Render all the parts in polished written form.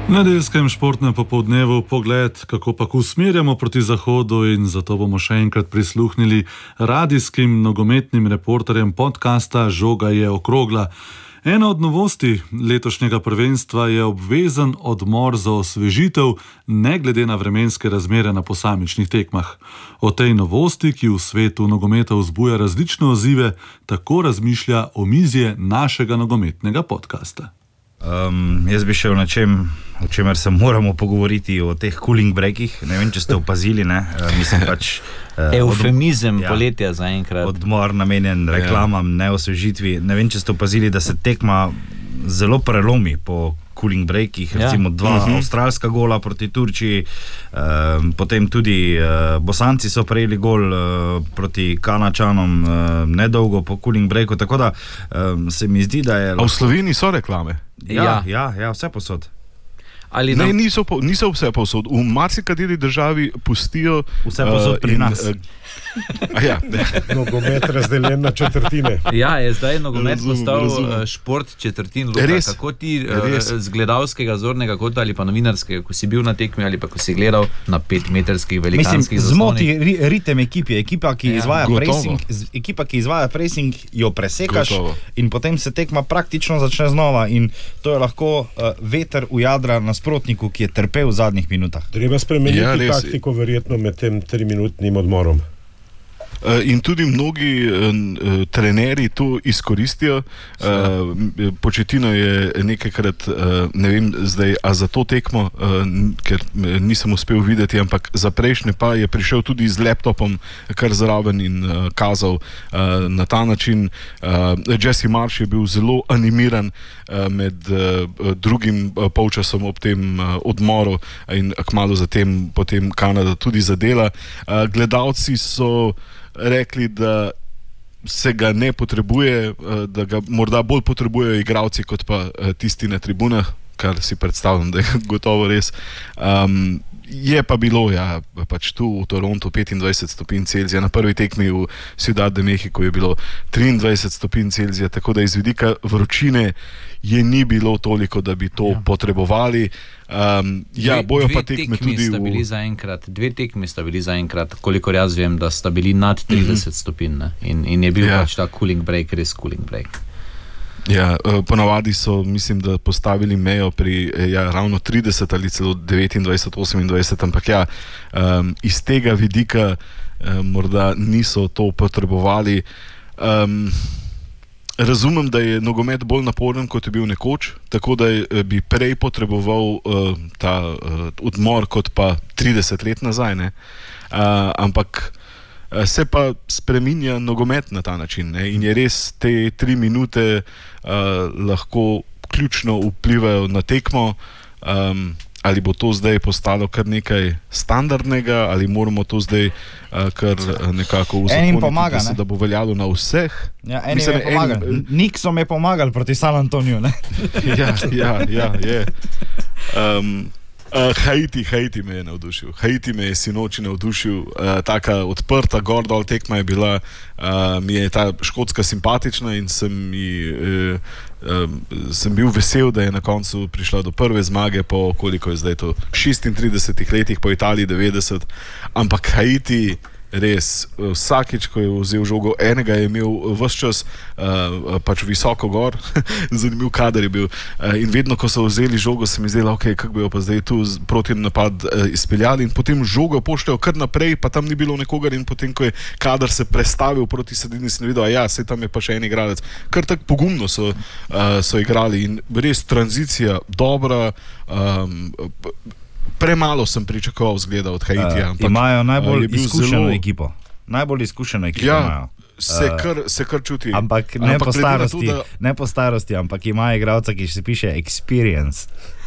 Na nedeljskem športnem popoldnevu pogled, kako pa usmerjamo proti zahodu, in zato bomo še enkrat prisluhnili radijskim nogometnim reporterjem podcasta Žoga je okrogla. Ena od novosti letošnjega prvenstva je obvezen odmor za osvežitev, ne glede na vremenske razmere na posamičnih tekmah. O tej novosti, ki v svetu nogometa vzbuja različne odzive, tako razmišlja omizje našega nogometnega podcasta. Jaz bi še o čemer se moramo pogovoriti, o teh cooling breakih. Ne vem, če ste opazili, ne? Mislim pač... Eufemizem poletja zaenkrat. Odmor namenjen reklamam, ne osvežitvi. Ne vem, če ste opazili, da se tekma zelo prelomi po cooling breakih, recimo dva avstralska gola proti Turčiji, potem tudi Bosanci so prejeli gol proti Kanačanom nedolgo po cooling breaku, tako da se mi zdi, da je... A v Sloveniji so reklame? Ja, vse posod. Ne, niso vse posod. V marsikateri državi pustijo... Vse posod pri nas. Nogomet razdeljen na četrtine. Ja, je zdaj nogomet postal šport četrtin. Luka, kako ti z gledalskega zornega kota ali pa novinarskega, ko si bil na tekmi ali pa ko si gledal na 5-metrskih velikanskih zaslonih? Zmoti ritem ekipa, ki izvaja pressing, jo presekaš in potem se tekma praktično začne znova in to je lahko veter v jadra nasprotniku, ki je trpel v zadnjih minutah. Treba spremeniti taktiko verjetno med tem 3-minutnim odmorom. In tudi mnogi trenerji to izkoristijo. Početino je nekajkrat, ne vem zdaj, a za to tekmo, ker nisem uspel videti, ampak za prejšnje pa je prišel tudi z laptopom kar zraven in kazal na ta način. Jesse Marsh je bil zelo animiran med drugim polčasom ob tem odmoru in kmalu zatem potem Kanada tudi zadela. Gledalci so rekli, da se ga ne potrebuje, da ga morda bolj potrebujejo igralci kot pa tisti na tribunah, kar si predstavljam, da je gotovo res. Je pa bilo, pač tu v Torontu 25 stopinj Celzija, na prvi tekmi v Ciudad de Mexico je bilo 23 stopinj Celzija, tako da iz vidika vročine je ni bilo toliko, da bi to potrebovali. Bojo pa tekme tudi dve tekmi sta bili zaenkrat, kolikor jaz vem, da sta bili nad 30 stopinj in je bil pač ta cooling break, res cooling break. Ponavadi so, mislim, da postavili mejo pri ravno 30 ali celo 29, 28, ampak iz tega vidika morda niso to potrebovali. Razumem, da je nogomet bolj naporen, kot je bil nekoč, tako da bi prej potreboval ta odmor kot pa 30 let nazaj, ne? Ampak se pa spreminja nogomet na ta način, ne? In je res te 3 minute lahko ključno vplivajo na tekmo. Ali bo to zdaj postalo kar nekaj standardnega, ali moramo to zdaj kar nekako uzakoniti, da bo veljalo na vseh. Enim je pomagal. Nixon je pomagal proti San Antoniju, ne? Je. Haiti me je navdušil. Haiti me je sinoči navdušil. Taka odprta gor-dol tekma je bila. Mi je ta Škotska simpatična in sem bil vesel, da je na koncu prišla do prve zmage po, koliko je zdaj to, 36 letih, po Italiji 90. Ampak Haiti res, vsakič, ko je vzel žogo, enega je imel ves čas pač visoko gor, zanimiv kader je bil, in vedno, ko so vzeli žogo, se mi zdelo, kako bi jo pa zdaj tu proti napad izpeljali, in potem žogo pošljajo kar naprej, pa tam ni bilo nekogar, in potem, ko je kader se prestavil proti sredini, sem videl, saj tam je pa še en igralec. Kar tako pogumno so igrali in res tranzicija dobra. Premalo sem pričakoval zgleda od Haitija. Imajo najbolj izkušeno ekipo. Imajo. Se kar čuti. Ampak ne po starosti, ampak ima igralca, ki se piše Experience.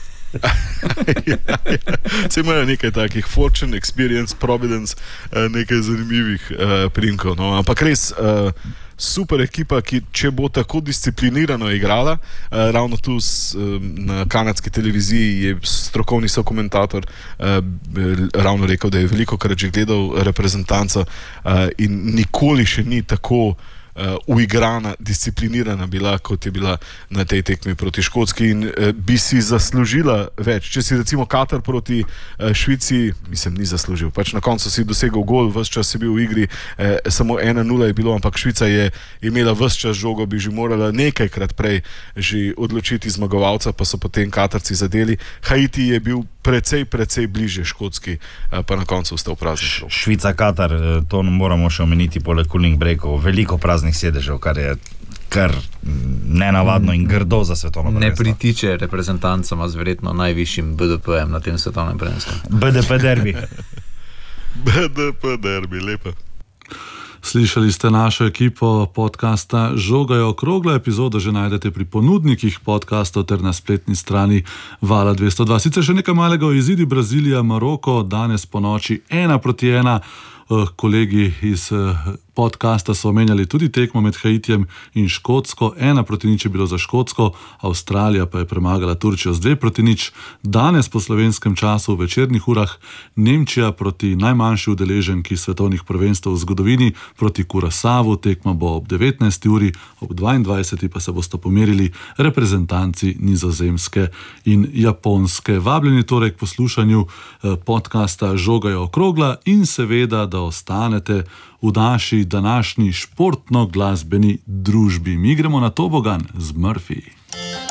Se imajo nekaj takih Fortune, Experience, Providence, nekaj zanimivih priimkov, no. Ampak res super ekipa, ki če bo tako disciplinirano igrala, ravno tu na kanadski televiziji je strokovni sokomentator ravno rekel, da je veliko krat že gledal reprezentanco in nikoli še ni tako uigrana, disciplinirana bila, kot je bila na tej tekmi proti Škotski in bi si zaslužila več. Če si recimo Katar proti Švici, mislim, ni zaslužil. Pač na koncu si dosegel gol, ves čas si bil v igri, samo 1-0 je bilo, ampak Švica je imela ves čas žogo, bi že morala nekajkrat prej že odločiti zmagovalca, pa so potem Katarci zadeli. Haiti je bil precej bliže Škotski, pa na koncu ostal prazen krog. Švica, Katar, to moramo še omeniti poleg cooling breakov, veliko praznih sedežev, kar je kar nenavadno in grdo za svetovno prvenstvo. Ne pritiče reprezentancama z verjetno najvišjim BDP-em na tem svetovnem prvenstvu. BDP derbi. BDP derbi, lepo. Slišali ste našo ekipo podcasta Žoga je okrogla. Epizodo že najdete pri ponudnikih podcastov ter na spletni strani Vala 202. Sicer še nekaj malega o izidi Brazilija, Maroko, danes po noči 1-1. Kolegi iz podcasta so omenjali tudi tekmo med Haitijem in Škotsko. 1-0 je bilo za Škotsko, Avstralija pa je premagala Turčijo z 2-0. Danes po slovenskem času v večernih urah Nemčija proti najmanjši udeleženki svetovnih prvenstev v zgodovini proti Kurasavu. Tekma bo ob 19. uri, ob 22. pa se bosta pomerili reprezentanci Nizozemske in Japonske. Vabljeni torej k poslušanju podcasta Žoga je okrogla in seveda, da ostanete v naši današnji športno-glasbeni družbi. Mi gremo na tobogan z Murphy.